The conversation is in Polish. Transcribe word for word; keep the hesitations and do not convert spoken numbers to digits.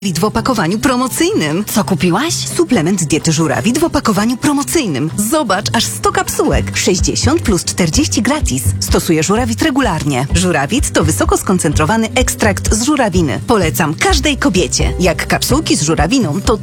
Żurawit w opakowaniu promocyjnym. Co kupiłaś? Suplement diety Żurawit w opakowaniu promocyjnym. Zobacz, aż sto kapsułek. sześćdziesiąt plus czterdzieści gratis. Stosuję Żurawit regularnie. Żurawit to wysoko skoncentrowany ekstrakt z żurawiny. Polecam każdej kobiecie. Jak kapsułki z żurawiną, to